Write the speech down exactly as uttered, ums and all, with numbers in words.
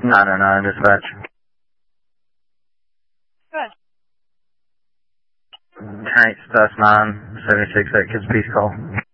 nine oh nine, dispatch. Good. Tanks, that's nine, seventy-six, that kid's peace call.